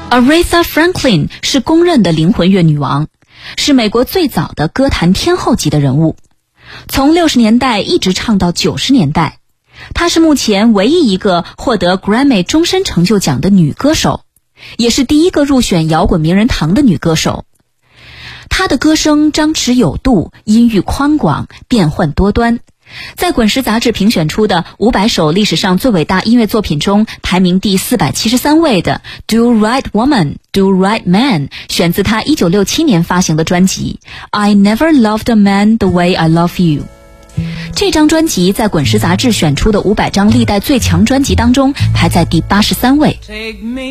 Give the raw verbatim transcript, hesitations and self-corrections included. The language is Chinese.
Aretha Franklin 是公认的灵魂乐女王，是美国最早的歌坛天后级的人物，从六十年代一直唱到九十年代。她是目前唯一一个获得 Grammy 终身成就奖的女歌手，也是第一个入选摇滚名人堂的女歌手。她的歌声张弛有度，音域宽广，变幻多端，在滚石杂志评选出的五百首历史上最伟大音乐作品中排名第四百七十三位的 Do Right Woman, Do Right Man 选自他一九六七年发行的专辑 I Never Loved a Man the Way I Love You。 这张专辑在滚石杂志选出的五百张历代最强专辑当中排在第八十三位。